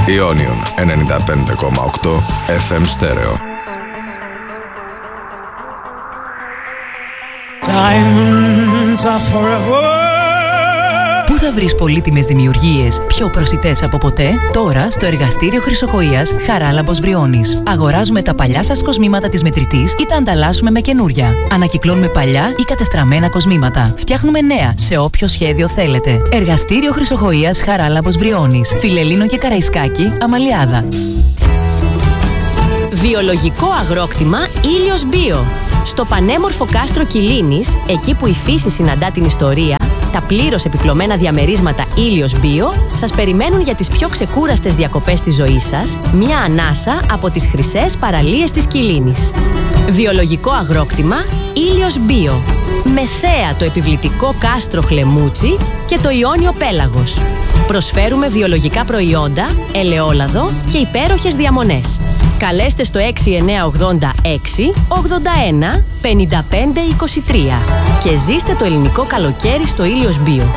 Ιόνιον 95,8 FM στέρεο. Diamonds are forever. Πού θα βρεις πολύτιμες δημιουργίες πιο προσιτές από ποτέ? Τώρα στο εργαστήριο Χρυσοχοΐας Χαράλαμπος Βριώνης. Αγοράζουμε τα παλιά σας κοσμήματα της μετρητής ή τα ανταλλάσσουμε με καινούρια. Ανακυκλώνουμε παλιά ή κατεστραμμένα κοσμήματα. Φτιάχνουμε νέα σε όποιο σχέδιο θέλετε. Εργαστήριο Χρυσοχοΐας Χαράλαμπος Βριώνης. Φιλελλήνων και Καραϊσκάκη, Αμαλιάδα. Βιολογικό αγρόκτημα Ήλιος Μπίο. Στο πανέμορφο κάστρο Κιλίνης, εκεί που η φύση συναντά την ιστορία, τα πλήρως επιπλωμένα διαμερίσματα Ήλιος Μπίο σας περιμένουν για τις πιο ξεκούραστες διακοπές της ζωής σας, μια ανάσα από τις χρυσές παραλίες της Κιλίνης. Βιολογικό αγρόκτημα Ήλιος Μπίο. Με θέα το επιβλητικό κάστρο Χλεμούτσι και το Ιόνιο Πέλαγος. Προσφέρουμε βιολογικά προϊόντα, ελαιόλαδο και υπέροχες διαμονές. Καλέστε στο 6986 81 55 23 και ζήστε το ελληνικό καλοκαίρι στο Ήλιος Μπίο.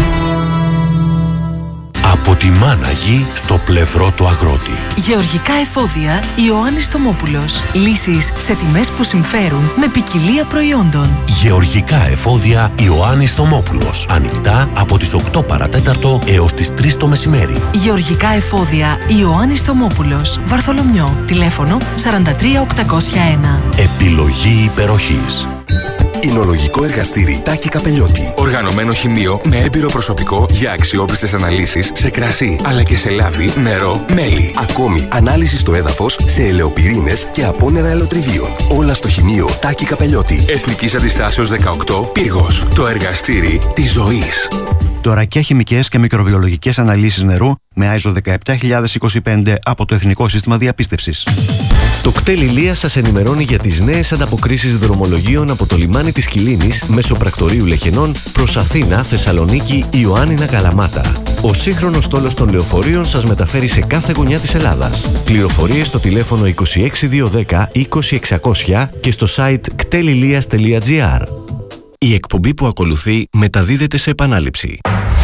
Από τη μάνα γη στο πλευρό του αγρότη. Γεωργικά εφόδια Ιωάννης Θωμόπουλος. Λύσεις σε τιμές που συμφέρουν με ποικιλία προϊόντων. Γεωργικά εφόδια Ιωάννης Θωμόπουλος. Ανοιχτά από τις 8 παρατέταρτο έως τις 3 το μεσημέρι. Γεωργικά εφόδια Ιωάννης Θωμόπουλος. Βαρθολομιό. Τηλέφωνο 43801. Επιλογή υπεροχής. Εινολογικό εργαστήρι Τάκη Καπελιώτη. Οργανωμένο χημείο με έμπειρο προσωπικό για αξιόπιστες αναλύσεις σε κρασί, αλλά και σε λάδι, νερό, μέλι. Ακόμη ανάλυση στο έδαφος σε ελαιοπυρήνες και απόνερα ελαιοτριβίων. Όλα στο χημείο Τάκη Καπελιώτη. Εθνικής Αντιστάσεως 18, Πύργος. Το εργαστήρι της ζωής. Δωρακιά χημικές και μικροβιολογικές αναλύσεις νερού με ISO 17025 από το Εθνικό Σύστημα Διαπίστευσης. Το ΚΤΕΛ Ηλίας σας ενημερώνει για τις νέες ανταποκρίσεις δρομολογίων από το λιμάνι της Κιλίνης μέσω πρακτορείου Λεχενών προς Αθήνα, Θεσσαλονίκη, Ιωάννηνα, Καλαμάτα. Ο σύγχρονος στόλος των λεωφορείων σας μεταφέρει σε κάθε γωνιά της Ελλάδας. Πληροφορίες στο τηλέφωνο 26210 20600 και στο site ktelilias.gr. Η εκπομπή που ακολουθεί μεταδίδεται σε επανάληψη.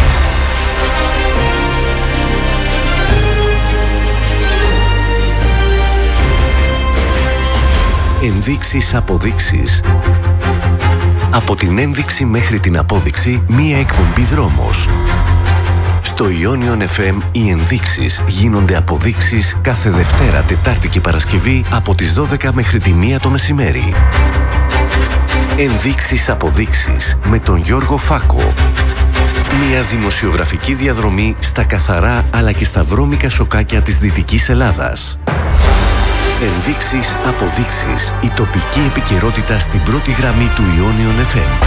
Ενδείξεις, αποδείξεις. Από την ένδειξη μέχρι την απόδειξη, μία εκπομπή δρόμος. Στο Ionion FM οι ενδείξεις γίνονται αποδείξεις κάθε Δευτέρα, Τετάρτη και Παρασκευή από τις 12 μέχρι τη 1 το μεσημέρι. Ενδείξεις, αποδείξεις με τον Γιώργο Φάκο. Μια δημοσιογραφική διαδρομή στα καθαρά αλλά και στα βρώμικα σοκάκια της Δυτικής Ελλάδας. Ενδείξεις, αποδείξεις. Η τοπική επικαιρότητα στην πρώτη γραμμή του Ionion FM.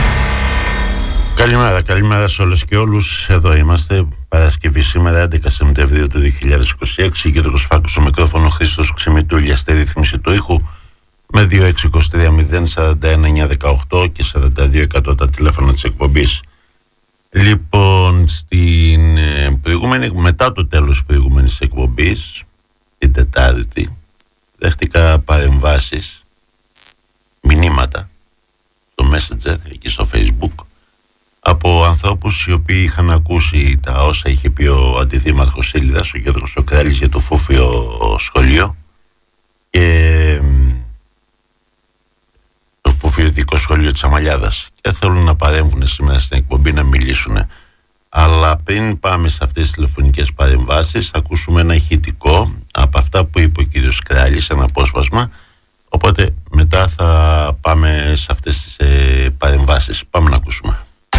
Καλημέρα σε όλες και όλους. Εδώ είμαστε, Παρασκευή σήμερα, 11 Σεπτεμβρίου του 2026. Γιώργος Φάκος στο μικρόφωνο, Χρήστος Ξημητούλιας στη ρύθμιση του ήχου, με 2623-041-918 και 42% τα τηλέφωνα της εκπομπής. Λοιπόν, μετά το τέλος της προηγούμενης εκπομπής, την Τετάρτη, δέχτηκα παρεμβάσεις, μηνύματα στο Messenger, εκεί στο Facebook, από ανθρώπους οι οποίοι είχαν ακούσει τα όσα είχε πει ο αντιδήμαρχος Σίλιδας, ο Γιώργος Σοκράλης, για το φούφιο σχολείο και το φουφιωδικό σχολείο της Αμαλιάδας, και θέλουν να παρέμβουν σήμερα στην εκπομπή να μιλήσουν. Αλλά πριν πάμε σε αυτές τις τηλεφωνικές παρεμβάσεις, θα ακούσουμε ένα ηχητικό από αυτά που είπε ο κύριος Κράλης, ένα απόσπασμα, οπότε μετά θα πάμε σε αυτές τις παρεμβάσεις. Πάμε να ακούσουμε.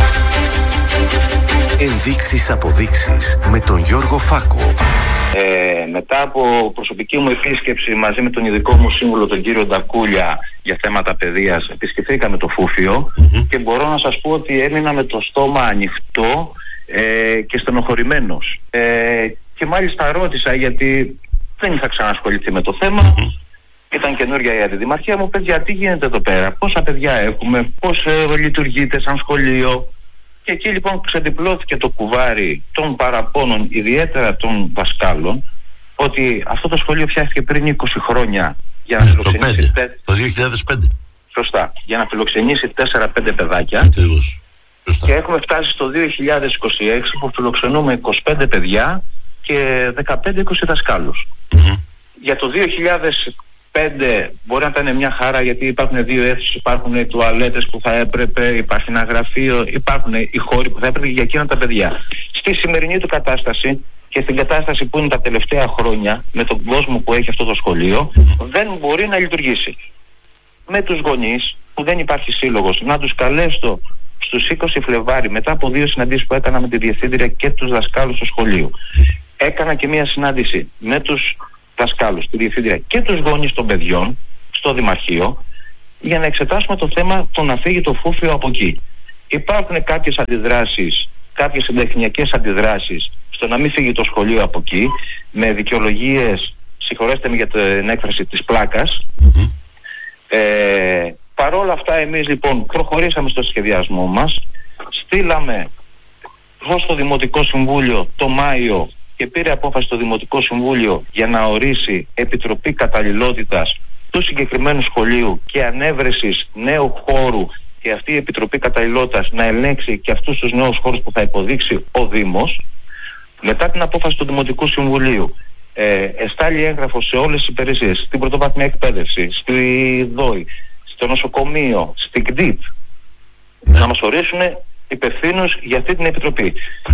Ενδείξεις, αποδείξεις με τον Γιώργο Φάκο. Μετά από προσωπική μου επίσκεψη μαζί με τον ειδικό μου σύμβουλο, τον κύριο Ντακούλια, για θέματα παιδείας, επισκεφθήκαμε το Φούφιο και μπορώ να σας πω ότι έμεινα με το στόμα ανοιχτό και στενοχωρημένος. Και μάλιστα ρώτησα, γιατί δεν είχα ξανασχοληθεί με το θέμα, ήταν καινούργια η αντιδημαρχία μου, παιδιά, τι γίνεται εδώ πέρα, πόσα παιδιά έχουμε, πώς λειτουργείτε σαν σχολείο. Και εκεί λοιπόν ξεδιπλώθηκε το κουβάρι των παραπώνων, ιδιαίτερα των δασκάλων, ότι αυτό το σχολείο φτιάχτηκε πριν 20 χρόνια για να φιλοξενήσει το 2005. Σωστά, για να φιλοξενήσει 4-5 παιδάκια. Ακριβώς. Και έχουμε φτάσει στο 2026 που φιλοξενούμε 25 παιδιά και 15-20 δασκάλους. Για το 2005 μπορεί να ήταν μια χαρά, γιατί υπάρχουν 2 αίθουσες, υπάρχουν τουαλέτες που θα έπρεπε, υπάρχει ένα γραφείο, υπάρχουν οι χώροι που θα έπρεπε για εκείνα τα παιδιά. Στη σημερινή του κατάσταση και στην κατάσταση που είναι τα τελευταία χρόνια, με τον κόσμο που έχει αυτό το σχολείο, δεν μπορεί να λειτουργήσει. Με τους γονείς, που δεν υπάρχει σύλλογος, να τους καλέσω στους 20 Φλεβάρι, μετά από 2 συναντήσεις που έκανα με τη διευθύντρια και τους δασκάλους του σχολείου. Έκανα και μια συνάντηση με τους δασκάλους, τη διευθύντρια και τους γονείς των παιδιών στο Δημαρχείο, για να εξετάσουμε το θέμα το να φύγει το φούφιο από εκεί. Υπάρχουν κάποιες αντιδράσεις, κάποιες εντεχνιακές αντιδράσεις στο να μην φύγει το σχολείο από εκεί, με δικαιολογίες, συγχωρέστε με για την έκφραση, της πλάκας. Παρόλα αυτά εμείς λοιπόν προχωρήσαμε στο σχεδιασμό μας, στείλαμε προς το Δημοτικό Συμβούλιο το Μάιο και πήρε απόφαση το Δημοτικό Συμβούλιο για να ορίσει επιτροπή καταλληλότητας του συγκεκριμένου σχολείου και ανέβρεσης νέου χώρου, και αυτή η επιτροπή καταλληλότητας να ελέγξει και αυτούς τους νέους χώρους που θα υποδείξει ο Δήμος. Μετά την απόφαση του Δημοτικού Συμβουλίου εστάλει έγγραφο σε όλες τις υπηρεσίες, στην πρωτοβάθμια εκπαίδευση, στη ΔΟΗ, στο νοσοκομείο, στην ΚΔΙΤ, να μας ορίσουν υπευθύνους για αυτή την επιτροπή.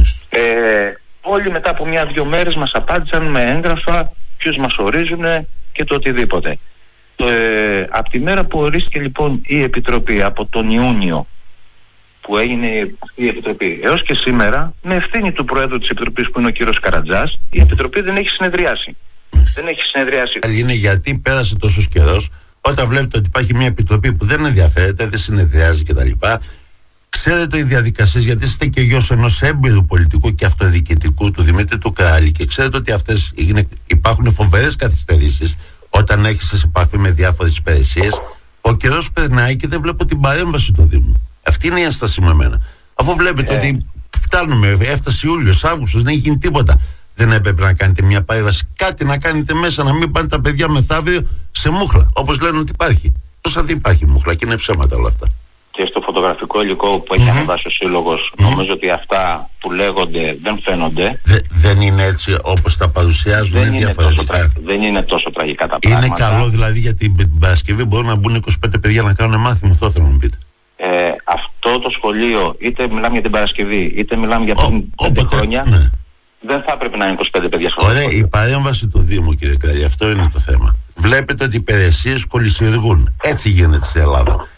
Όλοι μετά από 1-2 μέρες μας απάντησαν με έγγραφα ποιους μας ορίζουν και το οτιδήποτε. Από τη μέρα που ορίστηκε λοιπόν η επιτροπή, από τον Ιούνιο που έγινε η επιτροπή έως και σήμερα, με ευθύνη του Προέδρου της Επιτροπής που είναι ο κύριος Καρατζάς, η επιτροπή δεν έχει συνεδριάσει. Δεν έχει συνεδριάσει. Είναι γιατί πέρασε τόσος καιρός, όταν βλέπετε ότι υπάρχει μια επιτροπή που δεν ενδιαφέρεται, δεν συνεδριάζει κτλ. Ξέρετε οι διαδικασίες, γιατί είστε και γιος ενός έμπειρου πολιτικού και αυτοδιοικητικού, του Δημήτρη του Κράλη, και ξέρετε ότι υπάρχουν φοβερές καθυστερήσεις όταν έχεις σε επαφή με διάφορες υπηρεσίες. Ο καιρός περνάει και δεν βλέπω την παρέμβαση του Δήμου. Αυτή είναι η ένσταση με εμένα. Αφού βλέπετε ότι φτάνουμε, έφτασε Ιούλιος, Αύγουστος, δεν έχει γίνει τίποτα. Δεν έπρεπε να κάνετε μια παρέμβαση, κάτι να κάνετε μέσα, να μην πάνε τα παιδιά μεθαύριο σε μούχλα, όπως λένε ότι υπάρχει. Τόσα δεν υπάρχει μούχλα και είναι ψέματα όλα αυτά. Και στο φωτογραφικό υλικό που έχει ανεβάσει ο Σύλλογος, νομίζω ότι αυτά που λέγονται δεν φαίνονται. Δεν είναι έτσι όπως τα παρουσιάζουν, είναι διαφορετικά. Δεν είναι τόσο τραγικά τα πράγματα. Είναι καλό δηλαδή, γιατί την Παρασκευή μπορούν να μπουν 25 παιδιά να κάνουν μάθημα, αυτό θέλω να μου πείτε. Αυτό το σχολείο, είτε μιλάμε για την Παρασκευή, είτε μιλάμε για πριν 5 χρόνια, δεν θα έπρεπε να είναι 25 παιδιά στο σχολείο. Ωραία, η παρέμβαση του Δήμου, κύριε Κράλη, αυτό είναι το θέμα. Βλέπετε ότι οι υπηρεσίες κολυσιεργούν. Έτσι γίνεται στην Ελλάδα.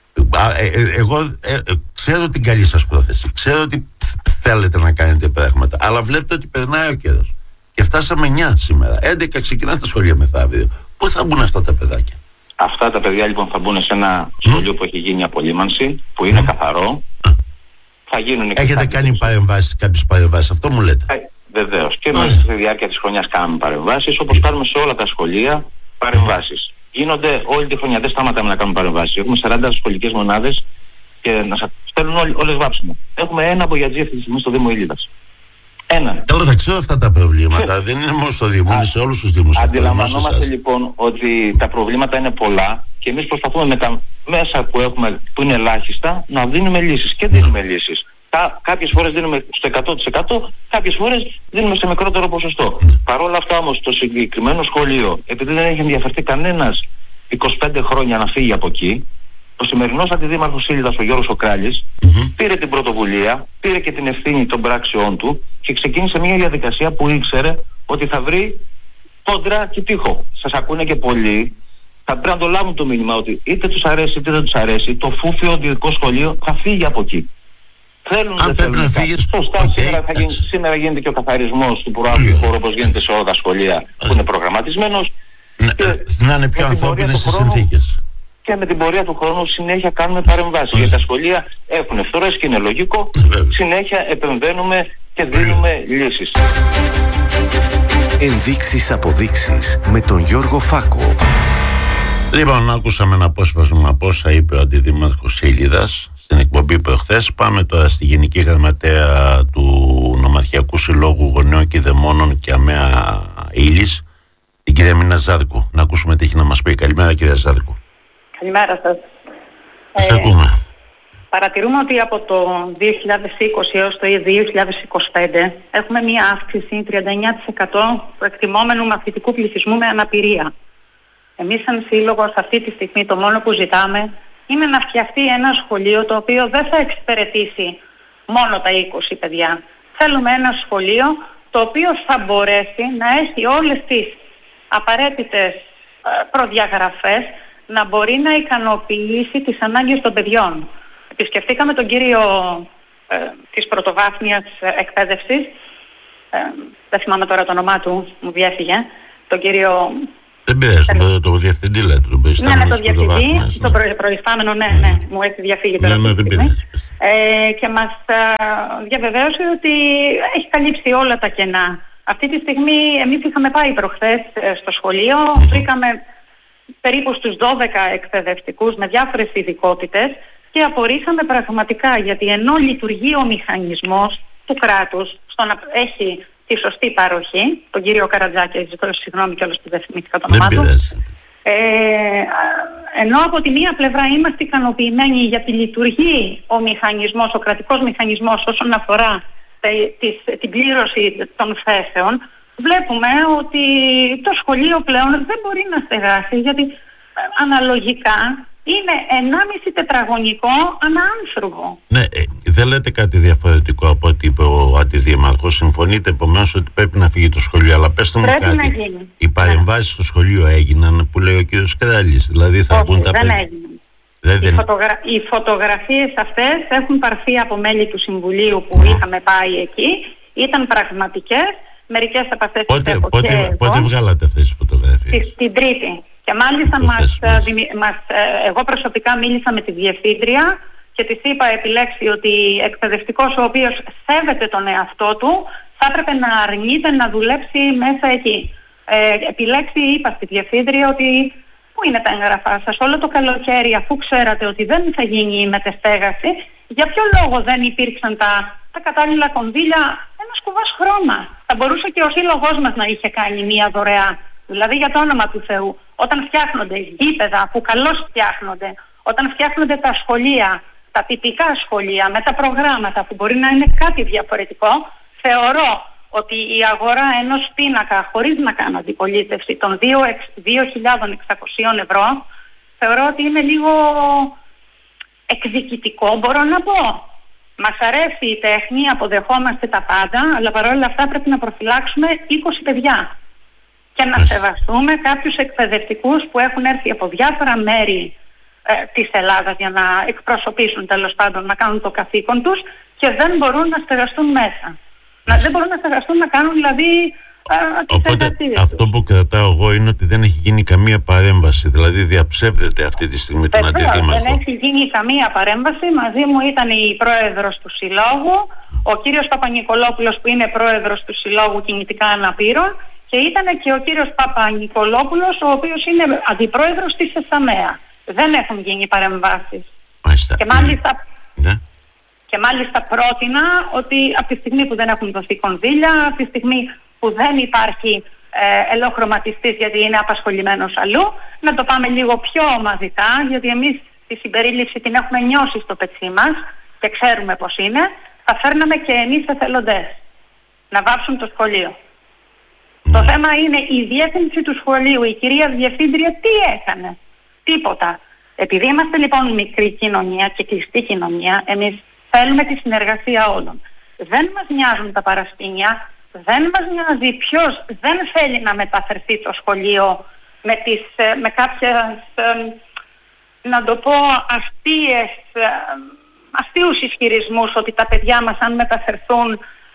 Εγώ ξέρω την καλή σας πρόθεση, ξέρω ότι θέλετε να κάνετε πράγματα, αλλά βλέπετε ότι περνάει ο καιρός και φτάσαμε 9 σήμερα, 11 ξεκινά τα σχολεία μεθαύριο. Πού θα μπουν αυτά τα παιδάκια? Αυτά τα παιδιά λοιπόν θα μπουν σε ένα σχολείο που έχει γίνει απολύμανση, που είναι καθαρό. Θα γίνουν. Έχετε κάνει παρεμβάσεις, κάποιες παρεμβάσεις, αυτό μου λέτε? Βεβαίως, και μέσα στη διάρκεια της χρονιάς κάνουμε παρεμβάσεις, όπως κάνουμε σε όλα τα σχολεία παρεμβάσεις. Γίνονται όλη τη χρονιά, δεν σταματάμε να κάνουμε παρεμβάσεις. Έχουμε 40 σχολικές μονάδες και να σας στέλνουν όλες βάψιμο. Έχουμε ένα μπογιατζή αυτή τη στιγμή στο Δήμο Ήλιδας. Ένα. Τώρα θα ξέρω αυτά τα προβλήματα, δεν είναι μόνο στο Δήμο, είναι σε όλους τους Δήμους. Αντιλαμβανόμαστε λοιπόν ότι τα προβλήματα είναι πολλά και εμείς προσπαθούμε με τα μέσα που έχουμε, που είναι ελάχιστα, να δίνουμε λύσεις. Και δίνουμε λύσεις. Κάποιες φορές δίνουμε στο 100%, κάποιες φορές δίνουμε σε μικρότερο ποσοστό. Παρ' όλα αυτά όμως το συγκεκριμένο σχολείο, επειδή δεν έχει ενδιαφερθεί κανένας 25 χρόνια να φύγει από εκεί, ο σημερινός αντιδήμαρχος Ήλιδας, ο Γιώργος ο Κράλης, πήρε την πρωτοβουλία, πήρε και την ευθύνη των πράξεών του και ξεκίνησε μια διαδικασία που ήξερε ότι θα βρει κόντρα και τείχο. Σας ακούνε και πολλοί, θα πρέπει να το λάβουν το μήνυμα ότι είτε τους αρέσει είτε δεν τους αρέσει, το φούφιο ιδιωτικό σχολείο θα φύγει από εκεί. Αν πρέπει να φύγεις, σωστά, σήμερα γίνεται και ο καθαρισμός του προάβλου χώρου, όπως γίνεται σε όλα τα σχολεία που είναι προγραμματισμένος. Να είναι πιο ανθρώπινες οι συνθήκες. Και με την πορεία του χρόνου συνέχεια κάνουμε παρεμβάσεις. Γιατί τα σχολεία έχουν φθορές και είναι λογικό. Συνέχεια επεμβαίνουμε και δίνουμε λύσεις. Ενδείξεις αποδείξεις με τον Γιώργο Φάκο. Λοιπόν, ακούσαμε ένα απόσπασμα από όσα είπε ο Αντιδήμαρχος Ήλιδας στην εκπομπή προχθές. Πάμε τώρα στη Γενική Γραμματέα του Νομαρχιακού Συλλόγου Γονέων και Δαιμόνων και ΑΜΕΑ Ήλης, την κυρία Μίνα Ζάρκου, να ακούσουμε τι έχει να μας πει. Καλημέρα, κυρία Ζάρκου. Καλημέρα σας. Σας ακούμε. Παρατηρούμε ότι από το 2020 έως το 2025 έχουμε μία αύξηση 39% του εκτιμόμενου μαθητικού πληθυσμού με αναπηρία. Εμείς σαν σύλλογος αυτή τη στιγμή το μόνο που ζητάμε είναι να φτιαχτεί ένα σχολείο το οποίο δεν θα εξυπηρετήσει μόνο τα 20 παιδιά. Θέλουμε ένα σχολείο το οποίο θα μπορέσει να έχει όλες τις απαραίτητες προδιαγραφές, να μπορεί να ικανοποιήσει τις ανάγκες των παιδιών. Επισκεφτήκαμε τον κύριο της πρωτοβάθμιας εκπαίδευσης, δεν θυμάμαι τώρα το όνομά του, μου διέφυγε, τον κύριο... Δεν πειράζει, το διευθυντή λέτε, τον προϊστάμενο. Ναι, το διευθυντή, το προϊστάμενο, ναι, μου έχει διαφύγει τώρα. Ναι, δεν πειράζει. Και μας διαβεβαίωσε ότι έχει καλύψει όλα τα κενά. Αυτή τη στιγμή εμείς είχαμε πάει προχθές στο σχολείο, βρήκαμε περίπου στους 12 εκπαιδευτικούς με διάφορες ειδικότητες και απορρίσαμε πραγματικά, γιατί ενώ λειτουργεί ο μηχανισμός του κράτους στο να έχει τη σωστή παροχή, τον κύριο Καρατζάκη, συγγνώμη κιόλας που δεν θυμήθηκα το όνομά του, ενώ από τη μία πλευρά είμαστε ικανοποιημένοι γιατί λειτουργεί ο μηχανισμός, ο κρατικός μηχανισμός όσον αφορά την πλήρωση των θέσεων, βλέπουμε ότι το σχολείο πλέον δεν μπορεί να στεγάσει, γιατί αναλογικά είναι 1,5 τετραγωνικό ανά άνθρωπο. Ναι, δεν λέτε κάτι διαφορετικό από ό,τι είπε ο αντιδήμαρχος. Συμφωνείτε επομένως ότι πρέπει να φύγει το σχολείο, αλλά πέστε μου κάτι. Να γίνει. Οι παρεμβάσεις στο σχολείο έγιναν, που λέει ο κύριος Κράλης? Δηλαδή θα μπουν τα παιδιά. Οι φωτογραφίες αυτές έχουν πάρθει από μέλη του Συμβουλίου που είχαμε πάει εκεί. Ήταν πραγματικές. Μερικές από αυτές τις έχω και εγώ. Πότε βγάλατε αυτές τις φωτογραφίες? Την Τρίτη. Και μάλιστα εγώ προσωπικά μίλησα με τη διευθύντρια και της είπα επιλέξει ότι εκπαιδευτικός ο οποίος σέβεται τον εαυτό του θα έπρεπε να αρνείται να δουλέψει μέσα εκεί. Επιλέξει, είπα στη διευθύντρια ότι πού είναι τα έγγραφά σας όλο το καλοκαίρι, αφού ξέρατε ότι δεν θα γίνει η μετεστέγαση, για ποιο λόγο δεν υπήρξαν τα κατάλληλα κονδύλια, ένα κουβάς χρώμα. Θα μπορούσε και ο σύλλογός μας να είχε κάνει μία δωρεά. Δηλαδή για το όνομα του Θεού, όταν φτιάχνονται γήπεδα που καλώς φτιάχνονται, όταν φτιάχνονται τα σχολεία, τα τυπικά σχολεία με τα προγράμματα που μπορεί να είναι κάτι διαφορετικό, θεωρώ ότι η αγορά ενός πίνακα χωρίς να κάνω αντιπολίτευση των 2.600 ευρώ θεωρώ ότι είναι λίγο εκδικητικό, μπορώ να πω. Μας αρέσει η τέχνη, αποδεχόμαστε τα πάντα, αλλά παρόλα αυτά πρέπει να προφυλάξουμε 20 παιδιά και να σεβαστούμε κάποιους εκπαιδευτικούς που έχουν έρθει από διάφορα μέρη της Ελλάδας για να εκπροσωπήσουν, τέλος πάντων, να κάνουν το καθήκον τους και δεν μπορούν να στεγαστούν μέσα. Δεν μπορούν να στεγαστούν, να κάνουν δηλαδή τις εργασίες τους. Αυτό που κρατάω εγώ είναι ότι δεν έχει γίνει καμία παρέμβαση, δηλαδή διαψεύδεται αυτή τη στιγμή τον αντιδήμαρχο. Δεν έχει γίνει καμία παρέμβαση. Μαζί μου ήταν η πρόεδρος του Συλλόγου, ο κύριος Παπανικολόπουλος που είναι πρόεδρος του Συλλόγου Κινητικά Αναπήρων, και ήταν και ο κύριος Παπανικολόπουλος, ο οποίος είναι αντιπρόεδρος της ΕΣΑΜΕΑ. Δεν έχουν γίνει παρεμβάσεις. Και μάλιστα πρότεινα ότι από τη στιγμή που δεν έχουν δοθεί κονδύλια, από τη στιγμή που δεν υπάρχει ελοχρωματιστής γιατί είναι απασχολημένος αλλού, να το πάμε λίγο πιο μαζικά, γιατί εμείς τη συμπερίληψη την έχουμε νιώσει στο πετσί μας και ξέρουμε πως είναι. Θα φέρναμε και εμείς εθελοντές να βάψουν το σχολείο. Το θέμα είναι η διεύθυνση του σχολείου, η κυρία Διευθύντρια τι έκανε? Τίποτα. Επειδή είμαστε λοιπόν μικρή κοινωνία και κλειστή κοινωνία, εμείς θέλουμε τη συνεργασία όλων. Δεν μας νοιάζουν τα παρασκήνια, δεν μας νοιάζει ποιος δεν θέλει να μεταφερθεί το σχολείο με κάποιες, να το πω, αστείους ισχυρισμούς ότι τα παιδιά μας αν μεταφερθούν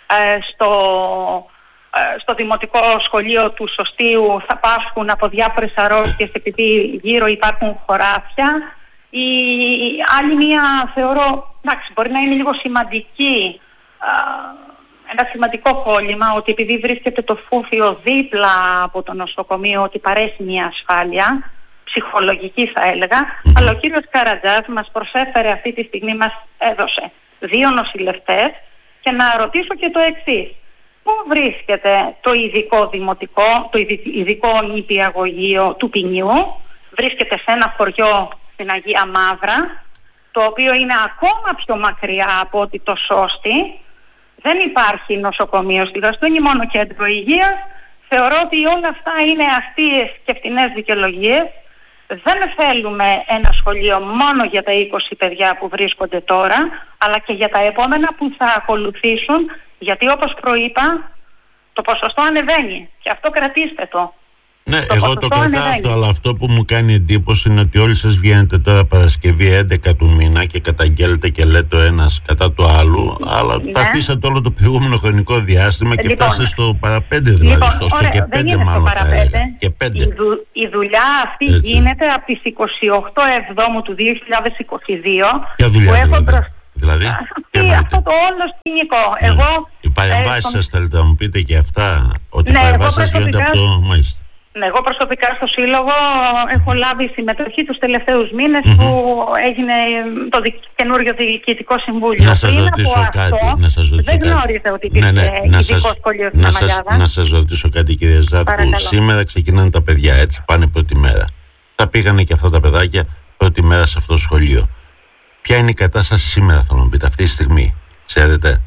στο δημοτικό σχολείο του Σωστίου θα πάσχουν από διάφορες αρρώστιες επειδή γύρω υπάρχουν χωράφια. Η άλλη μία θεωρώ, εντάξει, μπορεί να είναι λίγο σημαντική, ένα σημαντικό κόλλημα, ότι επειδή βρίσκεται το Φούφιο δίπλα από το νοσοκομείο, ότι παρέχει μια ασφάλεια, ψυχολογική θα έλεγα, αλλά ο κύριος Καρατζάς μας προσέφερε αυτή τη στιγμή, μας έδωσε 2 νοσηλευτές και να ρωτήσω και το εξής. Πού βρίσκεται το ειδικό δημοτικό, το ειδικό νηπιαγωγείο του Ποινιού? Βρίσκεται σε ένα χωριό στην Αγία Μαύρα. το οποίο είναι ακόμα πιο μακριά από ότι το Σώστη. Δεν υπάρχει νοσοκομείο στη Γαστούνη, μόνο κέντρο υγείας. Θεωρώ ότι όλα αυτά είναι αστείες και φτηνές δικαιολογίες. Δεν θέλουμε ένα σχολείο μόνο για τα 20 παιδιά που βρίσκονται τώρα, αλλά και για τα επόμενα που θα ακολουθήσουν, γιατί όπως προείπα, το ποσοστό ανεβαίνει και αυτό κρατήστε το. Ναι, εγώ το κρατάω αυτό, αλλά αυτό που μου κάνει εντύπωση είναι ότι όλοι σας βγαίνετε τώρα Παρασκευή 11 του μήνα και καταγγέλλετε και λέτε ο ένας κατά το άλλο, αλλά τα αφήσατε όλο το προηγούμενο χρονικό διάστημα και φτάσατε στο παραπέντε, δηλαδή στο και πέντε μάλλον θα έλεγα. Και πέντε. Η δουλειά αυτή γίνεται από τις 28 Εβδόμου του 2022. Ποια δουλειά δηλαδή? Αυτό το όλο σκηνικό. Οι παρεμβάσεις σας θέλετε να μου πείτε και αυτά, ότι οι παρεμβάσεις σας γίνονται από το μάλιστα. Ναι, εγώ προσωπικά στο Σύλλογο έχω λάβει συμμετοχή τους τελευταίους μήνες που έγινε το καινούριο Διοικητικό Συμβούλιο. Να σας ρωτήσω κάτι. Δεν γνώριζα ότι υπήρχε ειδικό σχολείο στην Αμαλιάδα. Να σας ρωτήσω κάτι, κυρία Ζάδκου. Σήμερα ξεκινάνε τα παιδιά, έτσι, πάνε πρώτη μέρα. Θα πήγανε και αυτά τα παιδάκια πρώτη μέρα σε αυτό το σχολείο. Ποια είναι η κατάσταση σήμερα, θα μου πείτε, αυτή τη στιγμή? Ξέρετε?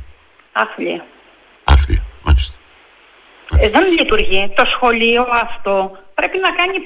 Άθλιο, μάλιστα. Δεν λειτουργεί. Το σχολείο αυτό πρέπει να κάνει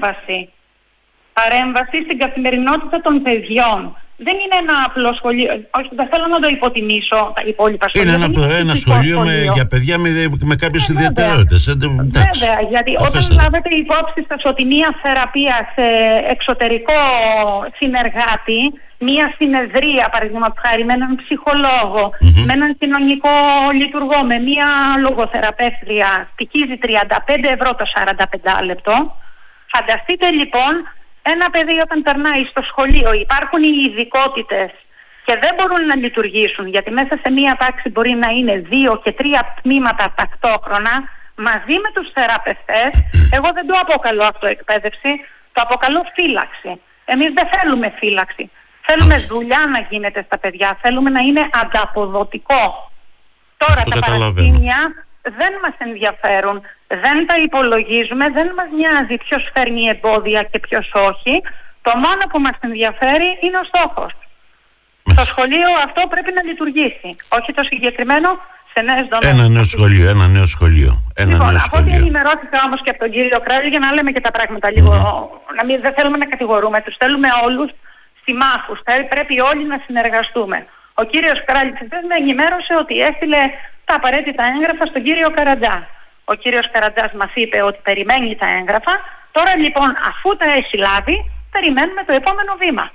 παρέμβαση στην καθημερινότητα των παιδιών. Δεν είναι ένα απλό σχολείο. Όχι, δεν θέλω να το υποτιμήσω τα υπόλοιπα σχολεία. Είναι ένα σχολείο για παιδιά με κάποιες ιδιαιτερότητες. Βέβαια, γιατί όταν λάβετε υπόψη σας ότι μία θεραπεία σε εξωτερικό συνεργάτη, μία συνεδρία, παραδείγματος χάρη, με έναν ψυχολόγο, με έναν κοινωνικό λειτουργό, με μία λογοθεραπεύτρια, στοιχίζει 35 ευρώ το 45 λεπτό. Φανταστείτε λοιπόν ένα παιδί όταν περνάει στο σχολείο, υπάρχουν οι ειδικότητες και δεν μπορούν να λειτουργήσουν, γιατί μέσα σε μία τάξη μπορεί να είναι 2 και 3 τμήματα ταυτόχρονα, μαζί με τους θεραπευτές. Εγώ δεν το αποκαλώ αυτοεκπαίδευση, το αποκαλώ φύλαξη. Εμείς δεν θέλουμε φύλαξη. Θέλουμε δουλειά να γίνεται στα παιδιά, θέλουμε να είναι ανταποδοτικό. Τώρα τα παρασκήνια δεν μας ενδιαφέρουν, δεν τα υπολογίζουμε, δεν μας νοιάζει ποιος φέρνει εμπόδια και ποιος όχι. Το μόνο που μας ενδιαφέρει είναι ο στόχος. Το σχολείο αυτό πρέπει να λειτουργήσει, όχι το συγκεκριμένο σε νέες δομές. Ένα νέο σχολείο. Λοιπόν, από ό,τι ενημερώθηκα όμως και από τον κύριο Κράλη, για να λέμε και τα πράγματα λίγο, δεν θέλουμε να κατηγορούμε, τους θέλουμε όλους συμμάχους, πρέπει όλοι να συνεργαστούμε. Ο κύριος Κράλης με ενημέρωσε ότι έστειλε τα απαραίτητα έγγραφα στον κύριο Καραντζά. Ο κύριος Καραντζάς μας είπε ότι περιμένει τα έγγραφα. Τώρα λοιπόν, αφού τα έχει λάβει, περιμένουμε το επόμενο βήμα.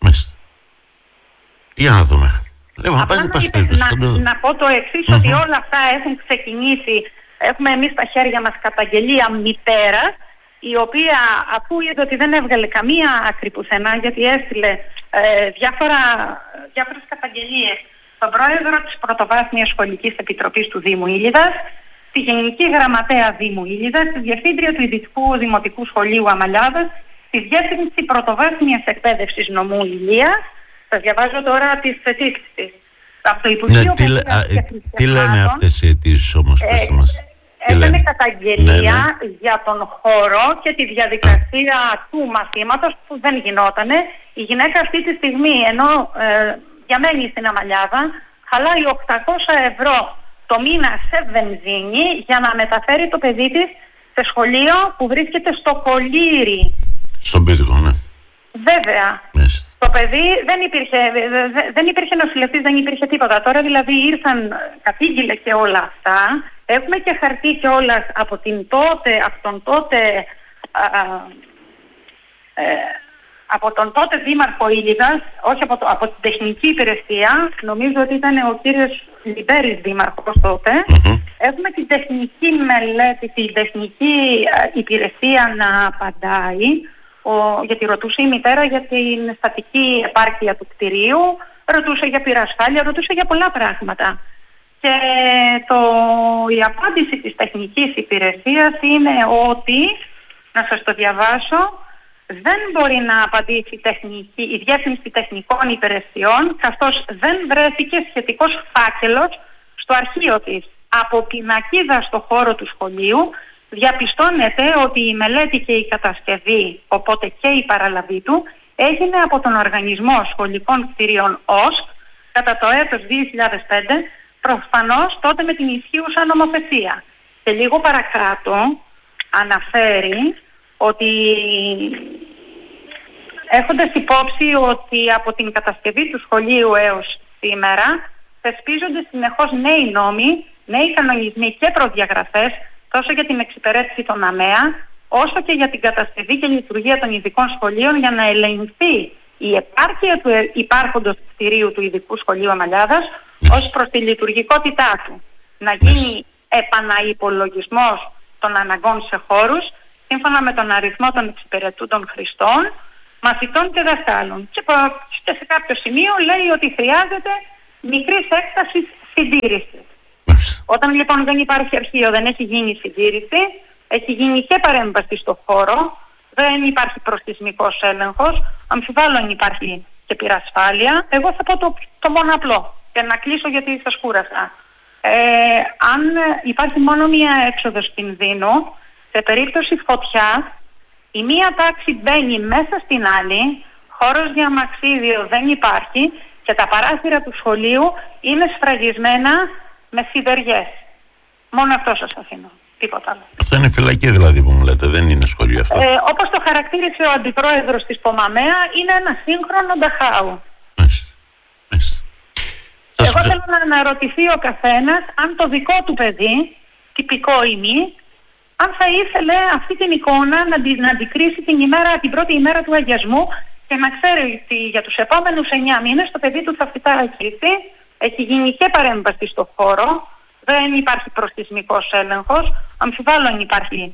Για να δούμε. Να πω το εξής, ότι όλα αυτά έχουν ξεκινήσει. Έχουμε εμείς στα χέρια μας καταγγελία μητέρας, η οποία αφού είδε ότι δεν έβγαλε καμία άκρη πουθενά, γιατί έστειλε διάφορες καταγγελίες στον πρόεδρο της Πρωτοβάθμιας Σχολικής Επιτροπής του Δήμου Ήλιδας, στη Γενική Γραμματέα Δήμου Ήλιδας, στη Διευθύντρια του Ειδικού Δημοτικού Σχολείου Αμαλιάδας, στη Διεύθυνση Πρωτοβάθμιας Εκπαίδευσης Νομού Ηλίας. Σας διαβάζω τώρα τις αιτήσεις. Τι λένε αυτές οι αιτήσεις όμως, πέστε μας? Έκανε καταγγελία για τον χώρο και τη διαδικασία του μαθήματος που δεν γινότανε. Η γυναίκα αυτή τη στιγμή, ενώ διαμένει στην Αμαλιάδα, χαλάει 800 ευρώ το μήνα σε βενζίνη για να μεταφέρει το παιδί της σε σχολείο που βρίσκεται στο Κολύρι. Στον Πύργο, ναι. Βέβαια. Το παιδί δεν υπήρχε νοσηλευτής, δεν υπήρχε τίποτα. Τώρα δηλαδή κατήγγειλε και όλα αυτά. Έχουμε και χαρτί κιόλας από τον τότε δήμαρχο Ήλιδας, όχι από την τεχνική υπηρεσία, νομίζω ότι ήταν ο κύριος Λιμπέρης δήμαρχος τότε. Έχουμε την τεχνική μελέτη, την τεχνική υπηρεσία να απαντάει, γιατί ρωτούσε η μητέρα για την στατική επάρκεια του κτηρίου, ρωτούσε για πυρασφάλεια, ρωτούσε για πολλά πράγματα. Και η απάντηση της τεχνικής υπηρεσίας είναι ότι, να σας το διαβάσω, δεν μπορεί να απαντήσει η Διεύθυνση Τεχνικών Υπηρεσιών, καθώς δεν βρέθηκε σχετικός φάκελος στο αρχείο της. Από πινακίδα στο χώρο του σχολείου διαπιστώνεται ότι η μελέτη και η κατασκευή, οπότε και η παραλαβή του, έγινε από τον Οργανισμό Σχολικών Κτηρίων ΟΣΚ κατά το έτος 2005, προφανώς τότε με την ισχύουσα νομοθεσία. Και λίγο παρακάτω αναφέρει ότι έχοντας υπόψη ότι από την κατασκευή του σχολείου έως σήμερα θεσπίζονται συνεχώς νέοι νόμοι, νέοι κανονισμοί και προδιαγραφές τόσο για την εξυπηρέτηση των ΑΜΕΑ όσο και για την κατασκευή και λειτουργία των ειδικών σχολείων για να ελεγχθεί η επάρκεια του υπάρχοντος κτηρίου του ειδικού σχολείου Αμαλιάδας ως προς τη λειτουργικότητά του. Να γίνει επαναϋπολογισμός των αναγκών σε χώρους σύμφωνα με τον αριθμό των εξυπηρετούντων χρηστών, μαθητών και δασκάλων. Και σε κάποιο σημείο λέει ότι χρειάζεται μικρής έκτασης συντήρηση. Όταν λοιπόν δεν υπάρχει αρχείο, δεν έχει γίνει συντήρηση, έχει γίνει και παρέμβαση στο χώρο, δεν υπάρχει προστισμικός έλεγχος, αμφιβάλλω αν υπάρχει και πυρασφάλεια. Εγώ θα πω το μόνο απλό και να κλείσω γιατί σας κούρασα. Αν υπάρχει μόνο μία έξοδος κινδύνου, σε περίπτωση φωτιάς, η μία τάξη μπαίνει μέσα στην άλλη, χώρος για αμαξίδιο δεν υπάρχει και τα παράθυρα του σχολείου είναι σφραγισμένα με σιδεριές. Μόνο αυτό σας αφήνω. Τίποτα άλλο. Αυτό είναι φυλακή δηλαδή που μου λέτε, δεν είναι σχολείο αυτό. Όπως το χαρακτήρισε ο αντιπρόεδρος της ΠΟΜΑΜΕΑ, είναι ένα σύγχρονο Νταχάου. Εγώ θέλω να αναρωτηθεί ο καθένας αν το δικό του παιδί, τυπικό ή μη, αν θα ήθελε αυτή την εικόνα να αντικρίσει την πρώτη ημέρα του αγιασμού και να ξέρει ότι για τους επόμενους 9 μήνες το παιδί του θα φυτά αγγίθη, έχει γίνει και παρέμβαση στο χώρο, δεν υπάρχει προστισμικός έλεγχος, αμφιβάλλω αν υπάρχει